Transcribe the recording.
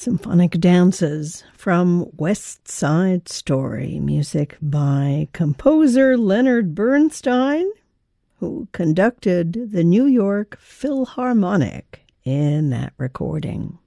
Symphonic Dances from West Side Story, music by composer Leonard Bernstein, who conducted the New York Philharmonic in that recording.